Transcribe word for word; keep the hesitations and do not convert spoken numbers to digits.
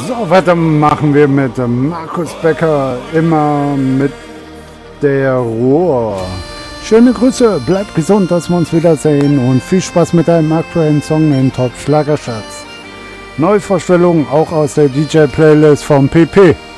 So, weiter machen wir mit Markus Becker, immer mit der Ruhr. Schöne Grüße, bleibt gesund, dass wir uns wiedersehen und viel Spaß mit deinem aktuellen Song in Top Schlagerschatz. Neuvorstellungen auch aus der D J-Playlist vom P P.